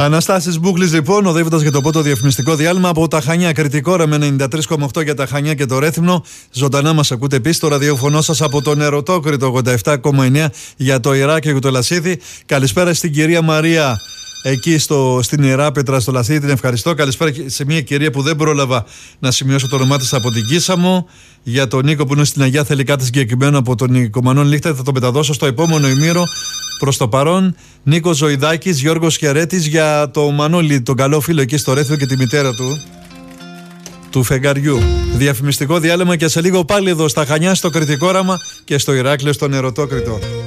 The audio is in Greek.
Αναστάσης Μπούκλης λοιπόν, οδεύοντας για το πρώτο διαφημιστικό διάλειμμα από τα Χανιά. Κρητικόρα με 93,8 για τα Χανιά και το Ρέθυμνο. Ζωντανά μας ακούτε επίσης το ραδιοφωνό σας από τον Ερωτόκρητο 87,9 για το Ηράκλειο και το Λασίθι. Καλησπέρα στην κυρία Μαρία εκεί στην Ιεράπετρα στο Λασίθι, την ευχαριστώ. Καλησπέρα σε μια κυρία που δεν πρόλαβα να σημειώσω το όνομά της από την Κίσαμο. Για τον Νίκο που είναι στην Αγιά Θελικάτη συγκεκριμένο από τον Οικομανών Λίχτα, θα το μεταδώσω στο επόμενο ημίρο. Προς το παρόν, Νίκος Ζωηδάκης, Γιώργος Χαιρέτης, για το Μανώλη, τον καλό φίλο εκεί στο Ρέθυμνο και τη μητέρα του φεγγαριού. Διαφημιστικό διάλειμμα και σε λίγο πάλι εδώ στα Χανιά, στο Κρητικόραμα και στο Ηράκλειο, στον Ερωτόκρητο.